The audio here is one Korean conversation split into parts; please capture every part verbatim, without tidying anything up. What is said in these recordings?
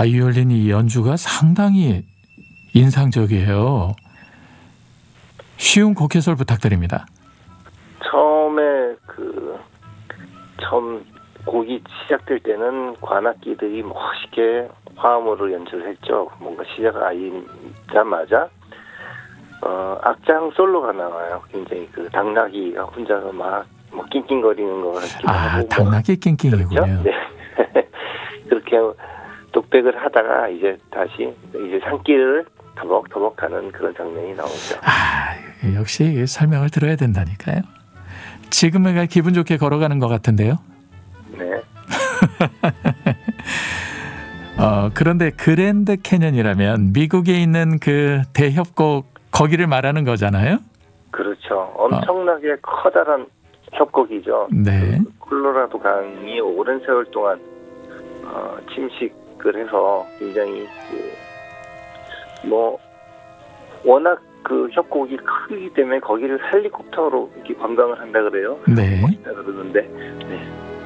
바이올린 이 연주가 상당히 인상적이에요. 쉬운 곡 해설 부탁드립니다. 처음에 그 처음 곡이 시작될 때는 관악기들이 멋있게 화음으로 연주를 했죠. 뭔가 시작 아이자마자 어, 악장 솔로가 나와요. 굉장히 그 당나귀가 혼자서 막 뭐 낑낑거리는 거 같기도 아, 하고. 당나귀 낑낑이군요. 그렇죠? 네. 그렇게 독백을 하다가 이제 다시 이제 산길을 터벅터벅 가는 그런 장면이 나오죠. 아, 역시 설명을 들어야 된다니까요. 지금은 기분 좋게 걸어가는 것 같은데요. 네. 어, 그런데 그랜드 캐년이라면 미국에 있는 그 대협곡 거기를 말하는 거잖아요. 그렇죠. 엄청나게 어. 커다란 협곡이죠. 네. 그 콜로라도 강이 오랜 세월 동안 어, 침식을 해서 굉장히 그, 뭐 워낙 그 협곡이 크기 때문에 거기를 헬리콥터로 이렇게 관광을 한다 그래요. 네. 멋있다 그러는데. 네.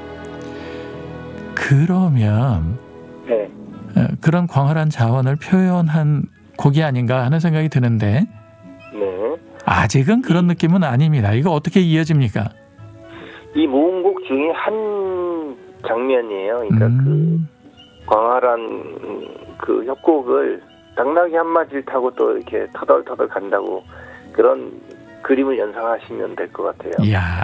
그러면 네. 그런 광활한 자원을 표현한 곡이 아닌가 하는 생각이 드는데 네. 아직은 그런 느낌은 아닙니다. 이거 어떻게 이어집니까? 이 모음곡 중에 한 장면이에요. 그러니까 음. 그 광활한 그 협곡을 당나귀 한 마리를 타고 또 이렇게 터덜터덜 간다고 그런 그림을 연상하시면 될 것 같아요. 이야.